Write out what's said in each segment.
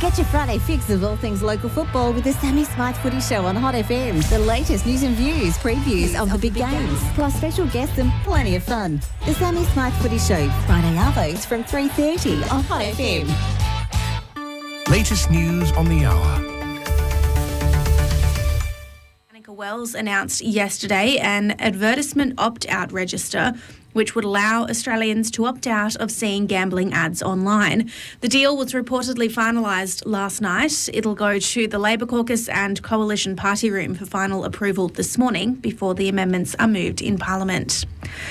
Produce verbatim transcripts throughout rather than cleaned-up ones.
Get your Friday fix of all things local football with the Sammy Smythe Footy Show on Hot F M. The latest news and views, previews of the big games, plus special guests and plenty of fun. The Sammy Smythe Footy Show, Friday arvos from three thirty on Hot F M. Latest news on the hour. Annika Wells announced yesterday an advertisement opt-out register which would allow Australians to opt out of seeing gambling ads online. The deal was reportedly finalised last night. It'll go to the Labor Caucus and Coalition Party Room for final approval this morning before the amendments are moved in Parliament.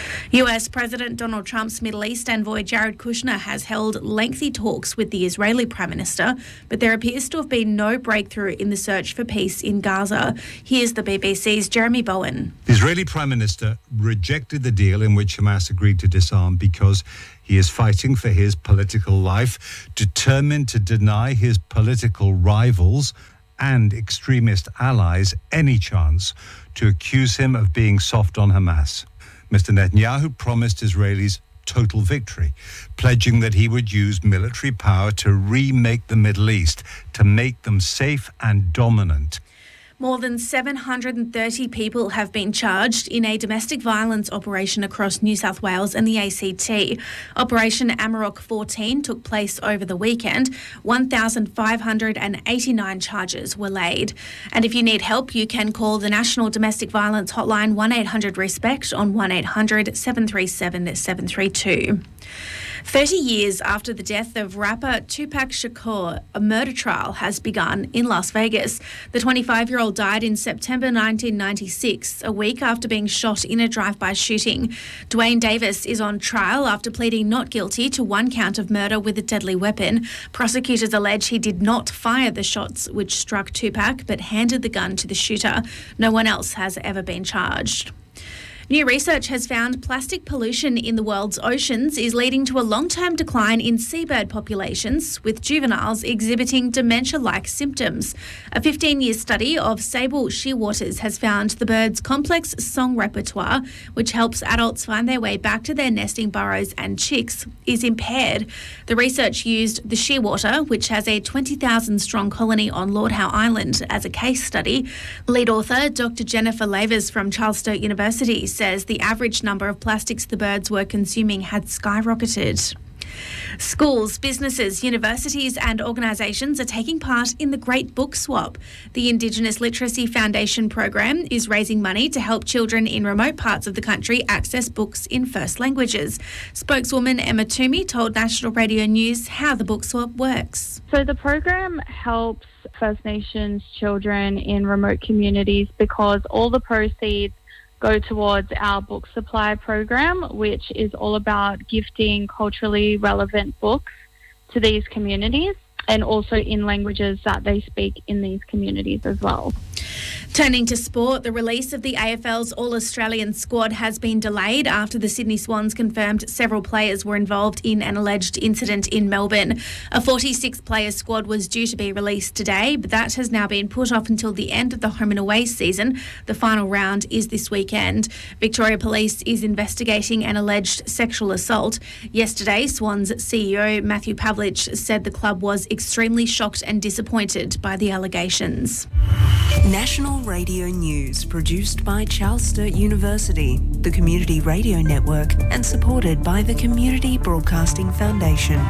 U S President Donald Trump's Middle East envoy Jared Kushner has held lengthy talks with the Israeli Prime Minister, but there appears to have been no breakthrough in the search for peace in Gaza. Here's the B B C's Jeremy Bowen. The Israeli Prime Minister rejected the deal in which Hamas agreed to disarm because he is fighting for his political life, determined to deny his political rivals and extremist allies any chance to accuse him of being soft on Hamas. Mister Netanyahu promised Israelis total victory, pledging that he would use military power to remake the Middle East, to make them safe and dominant. More than seven hundred thirty people have been charged in a domestic violence operation across New South Wales and the A C T. Operation Amarok fourteen took place over the weekend. one thousand five hundred eighty-nine charges were laid. And if you need help, you can call the National Domestic Violence Hotline one eight hundred RESPECT on one eight hundred seven three seven seven three two. thirty years after the death of rapper Tupac Shakur, a murder trial has begun in Las Vegas. The twenty-five-year-old died in September nineteen ninety-six, a week after being shot in a drive-by shooting. Dwayne Davis is on trial after pleading not guilty to one count of murder with a deadly weapon. Prosecutors allege he did not fire the shots which struck Tupac, but handed the gun to the shooter. No one else has ever been charged. New research has found plastic pollution in the world's oceans is leading to a long-term decline in seabird populations, with juveniles exhibiting dementia-like symptoms. A fifteen-year study of sable shearwaters has found the birds' complex song repertoire, which helps adults find their way back to their nesting burrows and chicks, is impaired. The research used the shearwater, which has a twenty thousand strong colony on Lord Howe Island, as a case study. Lead author Doctor Jennifer Lavers from Charles Sturt University says the average number of plastics the birds were consuming had skyrocketed. Schools, businesses, universities and organisations are taking part in the Great Book Swap. The Indigenous Literacy Foundation program is raising money to help children in remote parts of the country access books in first languages. Spokeswoman Emma Toomey told National Radio News how the Book Swap works. So the program helps First Nations children in remote communities because all the proceeds go towards our book supply program, which is all about gifting culturally relevant books to these communities and also in languages that they speak in these communities as well. Turning to sport, the release of the A F L's All-Australian squad has been delayed after the Sydney Swans confirmed several players were involved in an alleged incident in Melbourne. A forty-six player squad was due to be released today, but that has now been put off until the end of the home and away season. The final round is this weekend. Victoria Police is investigating an alleged sexual assault. Yesterday, Swans C E O Matthew Pavlich said the club was extremely shocked and disappointed by the allegations. National Radio News, produced by Charles Sturt University, the Community Radio Network, and supported by the Community Broadcasting Foundation.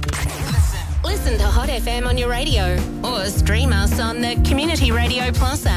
Listen to Hot F M on your radio or stream us on the Community Radio Plus app.